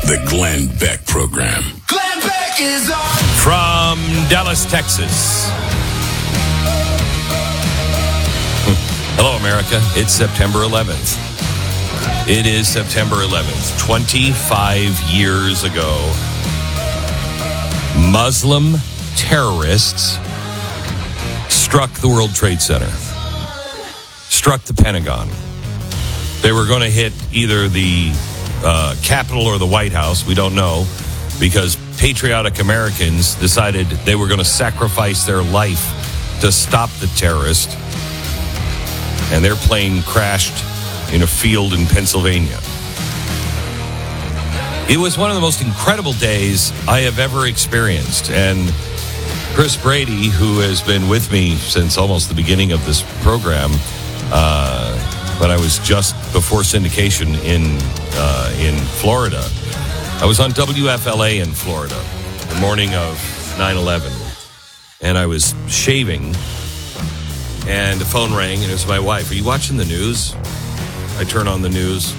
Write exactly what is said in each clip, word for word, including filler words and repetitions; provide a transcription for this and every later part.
The Glenn Beck Program. Glenn Beck is on. From Dallas, Texas. Hello, America. It's September eleventh. It is September eleventh, twenty-five years ago. Muslim terrorists struck the World Trade Center, struck the Pentagon. They were going to hit either the uh, Capitol or the White House. We don't know, because patriotic Americans decided they were going to sacrifice their life to stop the terrorist. And their plane crashed in a field in Pennsylvania. It was one of the most incredible days I have ever experienced. And Chris Brady, who has been with me since almost the beginning of this program, uh, when I was just before syndication in uh, in Florida, I was on W F L A in Florida the morning of nine eleven, and I was shaving, and the phone rang, and it was my wife. Are you watching the news? I turn on the news,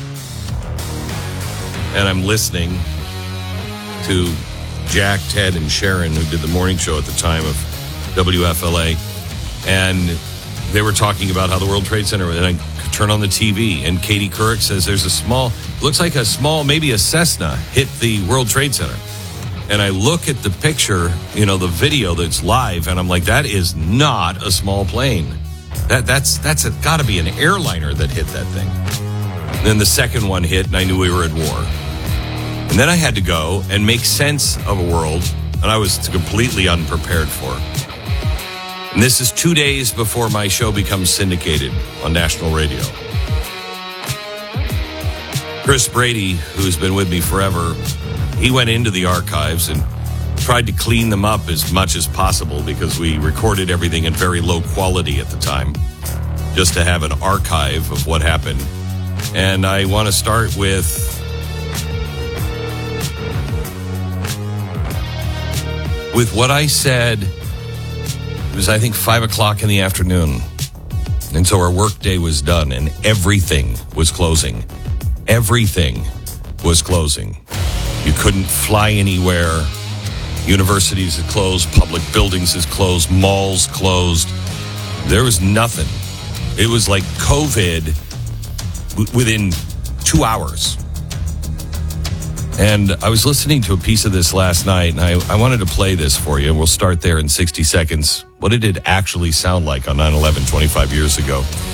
and I'm listening to Jack, Ted, and Sharon, who did the morning show at the time of W F L A, and they were talking about how the World Trade Center, and I turn on the T V, and Katie Couric says there's a small, looks like a small, maybe a Cessna hit the World Trade Center. And I look at the picture, you know, the video that's live, and I'm like, that is not a small plane. That That's that's got to be an airliner that hit that thing. And then the second one hit, and I knew we were at war. And then I had to go and make sense of a world, and I was completely unprepared for. And this is two days before my show becomes syndicated on national radio. Chris Brady, who's been with me forever, he went into the archives and tried to clean them up as much as possible, because we recorded everything in very low quality at the time, just to have an archive of what happened. And I want to start with with what I said. It was, I think, five o'clock in the afternoon. And so our work day was done, and everything was closing. Everything was closing. You couldn't fly anywhere. Universities had closed. Public buildings had closed. Malls closed. There was nothing. It was like COVID w- within two hours. And I was listening to a piece of this last night, and I, I wanted to play this for you. We'll start there in sixty seconds. What did it actually sound like on nine eleven twenty-five years ago?